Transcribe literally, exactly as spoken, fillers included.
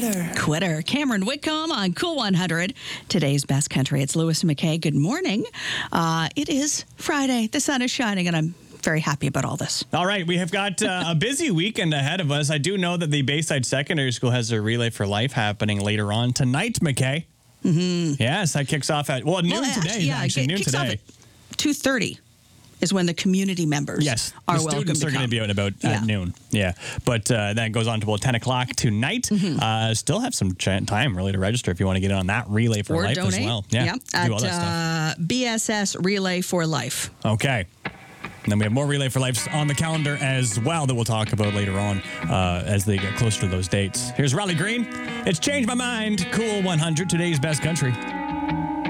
Quitter. Quitter. Cameron Whitcomb on Cool one hundred. Today's best country. It's Lewis and McKay. Good morning. Uh, it is Friday. The sun is shining, and I'm very happy about all this. All right, we have got uh, a busy weekend ahead of us. I do know that the Bayside Secondary School has their Relay for Life happening later on tonight, McKay. Mm-hmm. Yes, that kicks off at, well, noon well, today. Actually, yeah, actually, it noon kicks today. off at two thirty is when the community members yes, are the welcome students to are going to be out about yeah. at noon. Yeah, but uh, that goes on to about ten o'clock tonight. Mm-hmm. uh, still have some ch- time really to register if you want to get in on that Relay for or Life donate. as well. Yeah, yeah. do all At that stuff. uh, B S S Relay for Life. Okay. And then we have more Relay for Life on the calendar as well that we'll talk about later on uh, as they get closer to those dates. Here's Riley Green. It's Changed My Mind. Cool one hundred, today's best country.